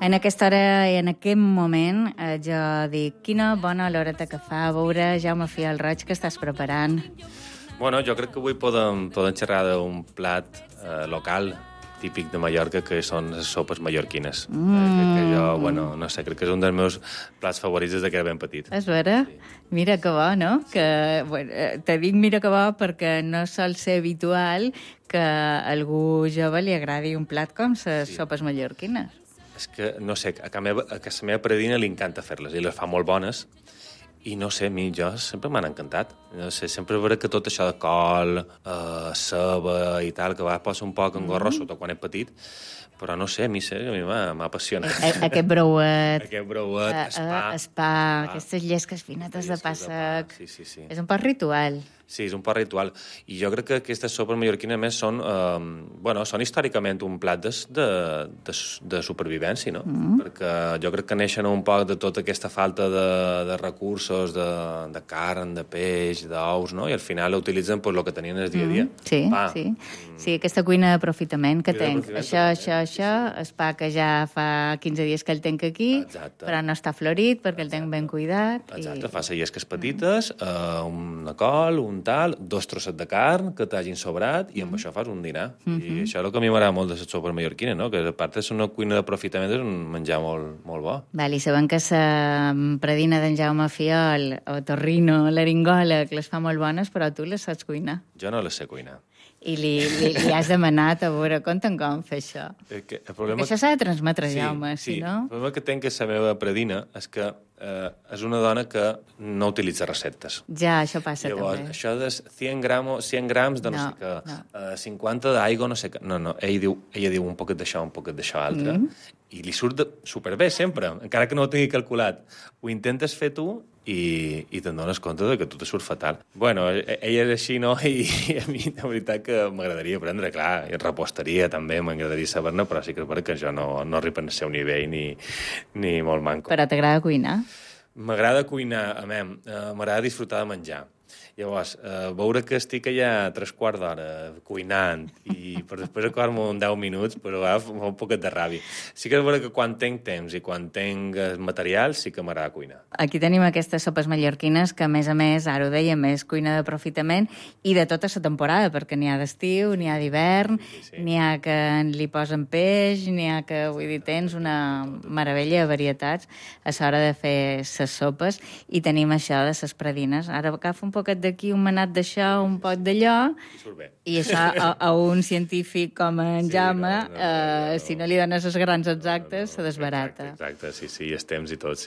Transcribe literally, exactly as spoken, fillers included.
En aquesta hora i en aquest moment eh, jo dic, quina bona oloreta que fa, a veure, Jaume Fiol Roig, que estàs preparant? Bueno, jo crec que avui podem, podem xerrar d'un plat eh, local típic de Mallorca, que són les sopes mallorquines. Mm. Eh, crec que jo, bueno, no sé, crec que és un dels meus plats favorits des que era ben petit. És vera? Sí. Mira que bo, no? Sí. Que, bueno, te dic mira que bo perquè no sol ser habitual que a algú jove li agradi un plat com les sí. sopes mallorquines. És que, no sé, a, meva, a casa meva predina li encanta fer-les i les fa molt bones. I no sé, a mi, jo sempre m'han encantat. No sé, sempre veure que tot això de col, eh, ceba i tal, que va posa un poc engorro, mm. sota quan és petit, però no sé, a mi, sé, a mi m'ha apassionat. A, aquest brouet. Aquest brouet, a, espà. A, espà, ah, aquestes llesques finetes de pa sec. Sí, sí, sí. És un poc ritual. Sí, és un poc ritual. I jo crec que aquestes sopes mallorquines, a més, són, eh, bueno, són històricament un plat de, de, de, de supervivència, no? Mm. Perquè jo crec que neixen un poc de tota aquesta falta de, de recursos, de, de carn, de peix, d'ous, no? I al final utilitzen pues, el que tenien el dia a dia. Mm. Sí, pa. sí. Sí, aquesta cuina d'aprofitament que cuina tenc. Això, això, això, el pa que ja fa quinze dies que el tenc aquí, exacte. Però no està florit perquè exacte. El tenc ben cuidat. Exacte, i... fa llesques petites, mm. eh, una col, un tal, dos trossets de carn que t'hagin sobrat i amb mm. això fas un dinar. Mm -hmm. I això és el que a mi m'agrada molt de les sopes mallorquines, no? Que a part és una cuina d'aprofitament, és un menjar molt, molt bo. Val, i sabem que la predina d'en Jaume Fiol, o torrino, l'eringola, que les fa molt bones, però tu les saps cuinar. Jo no les sé cuinar. I li, li, li has demanat, a veure, conta'm com fer això. El que, el problema... Això s'ha de transmetre, sí, Jaume, sí. si no... El problema que tenc és la meva predina és que eh, és una dona que no utilitza receptes. Ja, això passa Llavors, també. Això de cent grams, cent grams de no, no sé què, no. eh, cinquanta d'aigua, no sé què... No, no, ella diu, ella diu un poquet d'això, un poquet d'això altre, mm. i li surt de, superbé sempre, encara que no ho tingui calculat. Ho intentes fer tu i, i te'n dones compte de que tu te surt fatal. Bueno, ella és així, no? I, i a mi, de veritat, que m'agradaria aprendre, clar, i reposteria també, m'agradaria saber-ne, però sí que és veritat que jo no, no arribo a ser un nivell ni, ni molt manco. Però t'agrada cuinar? M'agrada cuinar, a mi, eh, m'agrada disfrutar de menjar. Llavors, eh, veure que estic allà tres quarts d'hora cuinant i per després acabar-me en deu minuts, però va, fa un poquet de ràbia. Sí que és vera que quan tenc temps i quan tenc material sí que m'agrada cuinar. Aquí tenim aquestes sopes mallorquines que, a més a més, ara ho dèiem, és cuina d'aprofitament i de tota la temporada, perquè n'hi ha d'estiu, n'hi ha d'hivern, sí, sí. n'hi ha que li posen peix, n'hi ha que, vull dir, tens una meravella de varietats a l'hora de fer les sopes i tenim això de les predines. Ara agafa un poquet d'aquí, un manat d'això, un pot d'allò, i això a, a un científic com en sí, Jaume, no, no, no, no, eh, si no li dones els grans exactes, no, no, se desbarata. Exacte, exacte, sí, sí, els temps i tot.